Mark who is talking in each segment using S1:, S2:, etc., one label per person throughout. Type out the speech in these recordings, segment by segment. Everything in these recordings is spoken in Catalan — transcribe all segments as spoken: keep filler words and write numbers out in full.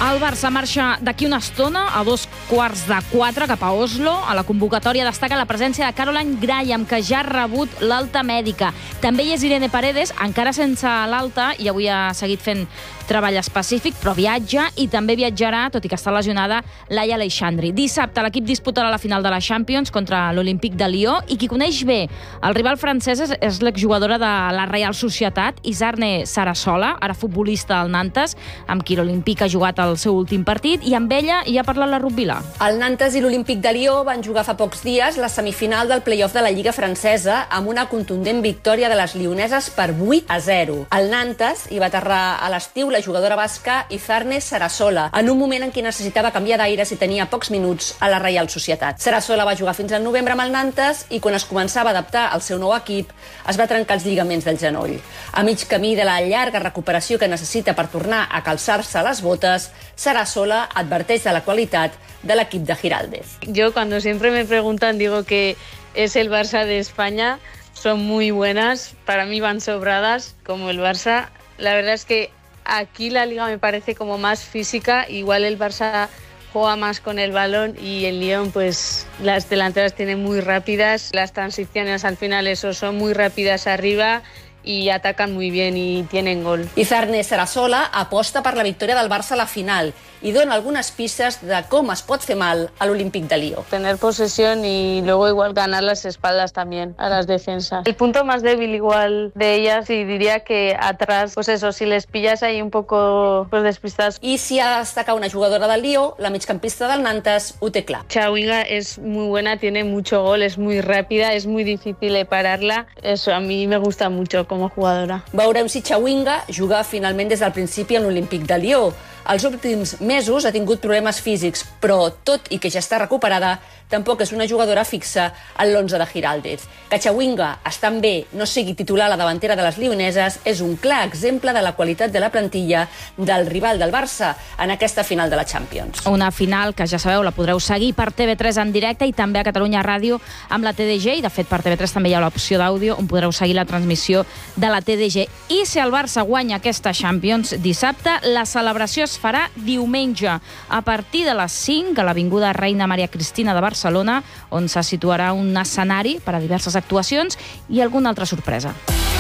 S1: El Barça marxa d'aquí una estona, a dos quarts de quatre, cap a Oslo. A la convocatòria destaca la presència de Caroline Graham, que ja ha rebut l'alta mèdica. També hi és Irene Paredes, encara sense l'alta, i avui ha seguit fent treball específic, però viatja, i també viatjarà, tot i que està lesionada, Laia Aleixandri. Dissabte l'equip disputarà la final de la Champions contra l'Olympique de Lió, i qui coneix bé el rival francès és l'exjugadora de la Real Societat, Isarne Sarasola, ara futbolista al Nantes, amb qui l'Olympique ha jugat el seu últim partit, i amb ella hi ha parlat la Rubvilà.
S2: El Nantes i l'Olympique de Lió van jugar fa pocs dies la semifinal del play-off de la Lliga francesa amb una contundent victòria de les lioneses per vuit a zero. El Nantes hi va aterrar a l'estiu la jugadora basca Izarne Sarasola, en un moment en què necessitava canviar d'aires i tenia pocs minuts a la Real Societat. Sarasola va jugar fins al novembre amb el Nantes i quan es començava a adaptar al seu nou equip es va trencar els lligaments del genoll. A mig camí de la llarga recuperació que necessita per tornar a calçar-se les botes, Sarasola adverteix de la qualitat de l'equip de Giraldez.
S3: Yo cuando siempre me preguntan digo que es el Barça de España, son muy buenas, para mí van sobradas como el Barça. La verdad es que aquí la liga me parece como más física, igual el Barça juega más con el balón y el Lyon pues las delanteras tienen muy rápidas, las transiciones al final eso son muy rápidas arriba y atacan muy bien y tienen gol.
S2: Izarne Sarasola aposta per la victòria del Barça a la final i dona algunes pistes de com es pot fer mal a l'Olympique de Lió.
S3: Tener posesión y luego igual ganar las espaldas también a las defensas. El punto más débil igual de ellas y diría que atrás, pues eso, si les pillas ahí un poco pues despistadas.
S2: I si ha de destacar una jugadora del Lió, la migcampista del Nantes ho té clar.
S3: Chawinga es muy buena, tiene mucho gol, es muy rápida, es muy difícil pararla. Eso a mí me gusta mucho como jugadora.
S2: Veurem si Chawinga juga finalment des del principi en l'Olympique de Lió. Els últims mesos ha tingut problemes físics, però tot i que ja està recuperada, tampoc és una jugadora fixa en l'onze de Giraldez. Que Chawinga, estant bé, no sigui titular a la davantera de les lioneses, és un clar exemple de la qualitat de la plantilla del rival del Barça en aquesta final de la Champions.
S1: Una final que, ja sabeu, la podreu seguir per T V tres en directe i també a Catalunya Ràdio amb la T D G, i de fet per T V tres també hi ha l'opció d'àudio on podreu seguir la transmissió de la T D G. I si el Barça guanya aquesta Champions dissabte, la celebració es farà diumenge a partir de les cinc a l'Avinguda Reina Maria Cristina de Barcelona, on se situarà un escenari per a diverses actuacions i alguna altra sorpresa.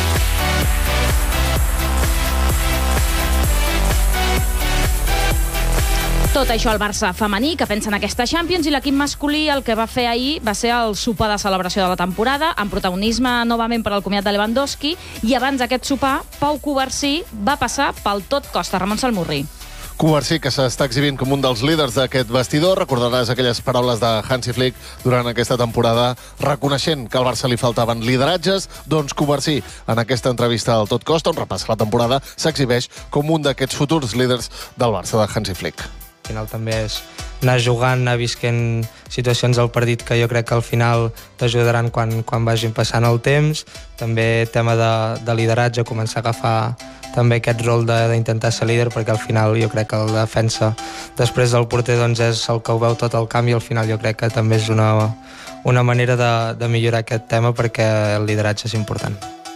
S1: Tot això al Barça femení, que pensa en aquesta Champions, i l'equip masculí el que va fer ahir va ser el sopar de celebració de la temporada, amb protagonisme novament per al comiat de Lewandowski, i abans d'aquest sopar, Pau Covarsí va passar pel tot costa. Ramon Salmurri.
S4: Covarsí, que s'està exhibint com un dels líders d'aquest vestidor. Recordaràs aquelles paraules de Hansi Flick durant aquesta temporada, reconeixent que al Barça li faltaven lideratges. Doncs Covarsí, en aquesta entrevista al Tot Costa, on repassa la temporada, s'exhibeix com un d'aquests futurs líders del Barça de Hansi Flick.
S5: Al final també és anar jugant, anar visquent situacions del partit que jo crec que al final t'ajudaran quan, quan vagin passant el temps. També tema de, de lideratge, començar a agafar també aquest rol d'intentar ser líder, perquè al final jo crec que la defensa després del porter doncs, és el que ho veu tot el camp, i al final jo crec que també és una, una manera de, de millorar aquest tema, perquè el lideratge és important.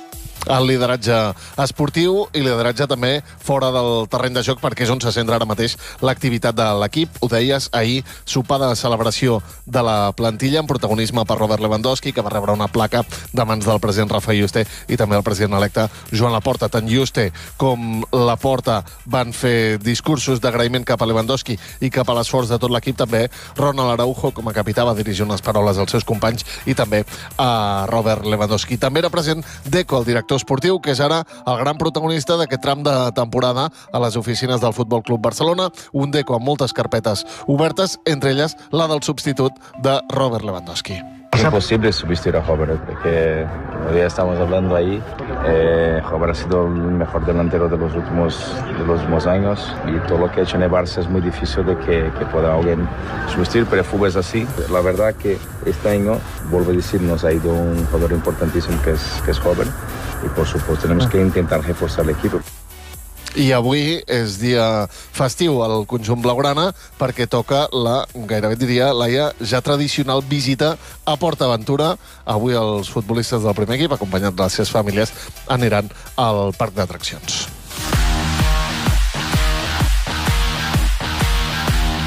S4: El lideratge esportiu i lideratge també fora del terreny de joc, perquè és on se centra ara mateix l'activitat de l'equip. Ho deies, ahir sopar de celebració de la plantilla amb protagonisme per Robert Lewandowski, que va rebre una placa de mans del president Rafa Yuste i també el president electe Joan Laporta. Tant Yuste com Laporta van fer discursos d'agraïment cap a Lewandowski i cap a l'esforç de tot l'equip. També Ronald Araujo, com a capità, va dirigir unes paraules als seus companys, i també a Robert Lewandowski. També era present Deco, el director esportiu, que és ara el gran protagonista d'aquest tram de temporada a les oficines del Futbol Club Barcelona. Un Deco amb moltes carpetes obertes, entre elles la del substitut de Robert Lewandowski.
S6: Es imposible sustituir a Robert, porque ya estamos hablando ahí. Eh, Robert ha sido el mejor delantero de los últimos de los últimos años, y todo lo que ha hecho en el Barça es muy difícil de que, que pueda alguien sustituir, pero el fútbol es así. La verdad que este año, vuelvo a decir, nos ha ido un jugador importantísimo que es, que es Robert, y por supuesto tenemos que intentar reforzar el equipo.
S4: I avui és dia festiu al conjunt blaugrana, perquè toca la, gairebé diria, Laia, ja tradicional visita a PortAventura. Avui els futbolistes del primer equip, acompanyats de les seves famílies, aniran al parc d'atraccions.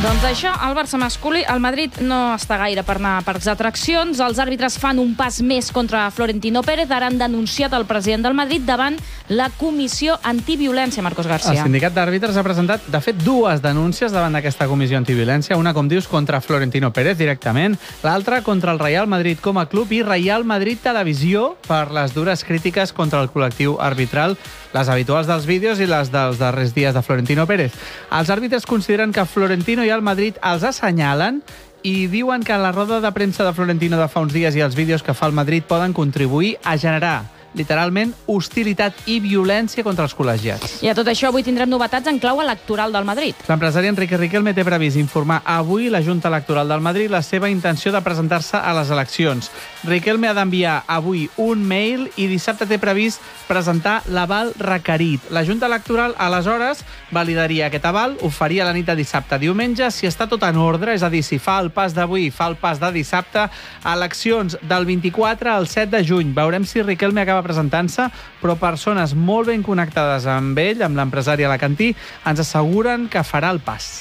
S1: Doncs això, el Barça masculí, el Madrid no està gaire per anar a parcs d'atraccions. Els àrbitres fan un pas més contra Florentino Pérez. Ara han denunciat el president del Madrid davant la Comissió Antiviolència, Marcos García.
S7: El sindicat d'àrbitres ha presentat, de fet, dues denúncies davant d'aquesta Comissió Antiviolència. Una, com dius, contra Florentino Pérez directament, l'altra contra el Real Madrid com a club i Real Madrid Televisió per les dures crítiques contra el col·lectiu arbitral, les habituals dels vídeos i les dels darrers dies de Florentino Pérez. Els àrbitres consideren que Florentino i el Madrid els assenyalen i diuen que la roda de premsa de Florentino de fa uns dies i els vídeos que fa el Madrid poden contribuir a generar literalment hostilitat i violència contra els col·legiats.
S1: I a tot això, avui tindrem novetats en clau electoral del Madrid.
S7: L'empresari Enrique Riquelme té previst informar avui la Junta Electoral del Madrid la seva intenció de presentar-se a les eleccions. Riquelme ha d'enviar avui un mail i dissabte té previst presentar l'aval requerit. La Junta Electoral, aleshores, validaria aquest aval, ho faria la nit de dissabte a diumenge. Si està tot en ordre, és a dir, si fa el pas d'avui i fa el pas de dissabte, eleccions del vint-i-quatre al set de juny. Veurem si Riquelme acaba presentant-se, però persones molt ben connectades amb ell, amb l'empresari alacantí, ens asseguren que farà el pas.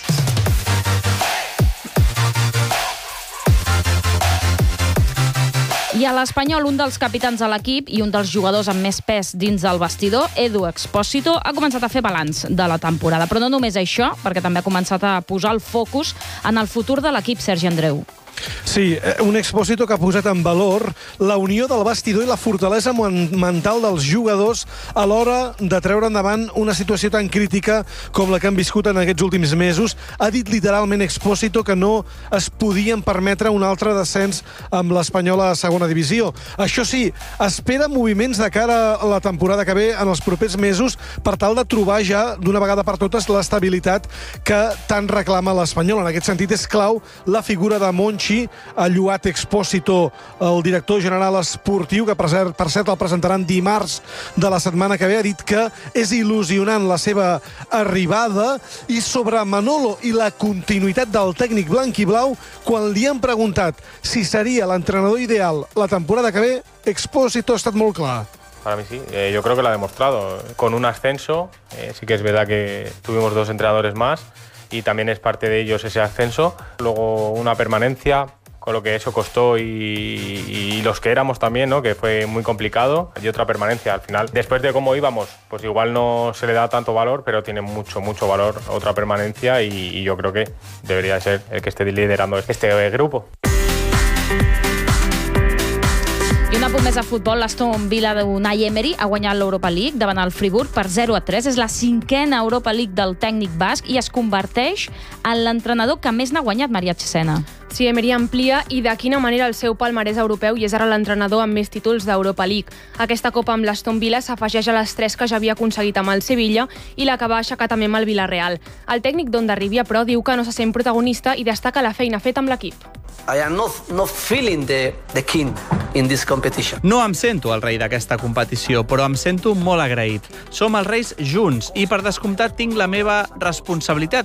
S1: I a l'Espanyol, un dels capitans de l'equip i un dels jugadors amb més pes dins del vestidor, Edu Expósito, ha començat a fer balanç de la temporada. Però no només això, perquè també ha començat a posar el focus en el futur de l'equip, Sergi Andreu.
S8: Sí, un Expósito que ha posat en valor la unió del vestidor i la fortalesa mental dels jugadors a l'hora de treure endavant una situació tan crítica com la que han viscut en aquests últims mesos. Ha dit literalment Expósito que no es podien permetre un altre descens amb l'Espanyol a segona divisió. Això sí, espera moviments de cara a la temporada que ve en els propers mesos per tal de trobar ja d'una vegada per totes l'estabilitat que tant reclama l'Espanyol. En aquest sentit és clau la figura de Monchi, ha lloat Expósito, el director general esportiu, que per cert, per cert el presentaran dimarts de la setmana que ve. Ha dit que és il·lusionant la seva arribada. I sobre Manolo i la continuïtat del tècnic blanc i blau, quan li han preguntat si seria l'entrenador ideal la temporada que ve, Expósito ha estat molt clar.
S9: Para mí sí, eh, yo creo que lo ha demostrado. Con un ascenso, eh, sí que es verdad que tuvimos dos entrenadores más, y también es parte de ellos ese ascenso. Luego una permanencia, con lo que eso costó y, y los que éramos también, ¿no? Que fue muy complicado, y otra permanencia al final. Después de cómo íbamos, pues igual no se le da tanto valor, pero tiene mucho, mucho valor otra permanencia y, y yo creo que debería ser el que esté liderando este grupo.
S1: I un apunt més a futbol, l'Aston Villa d'Unai Emery ha guanyat l'Europa League davant el Friburg per zero a tres. És la cinquena Europa League del tècnic basc i es converteix en l'entrenador que més n'ha guanyat, Maria Chesena.
S10: Sí, Emery amplia i de quina manera el seu palmarès europeu i és ara l'entrenador amb més títols d'Europa League. Aquesta copa amb l'Aston Villa s'afegeix a les tres que ja havia aconseguit amb el Sevilla i la que va aixecar també amb el Villarreal. El tècnic d'Ondarribia, però, diu que no se sent protagonista i destaca la feina feta amb l'equip.
S11: I am not, not feeling the, the king in this competition.
S7: No em sento el rei d'aquesta competició, però em sento molt agraït. Som els reis junts i, per descomptat, tinc la meva responsabilitat